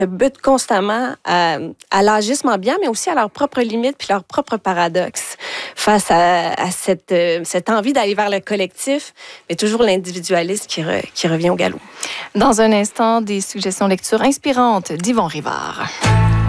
butent constamment à l'agisme ambiant, mais aussi à leurs propres limites puis leurs propres paradoxes face à cette envie d'aller vers le collectif, mais toujours l'individualisme qui revient au galop. Dans un instant, des suggestions lecture inspirantes d'Yvon Rivard.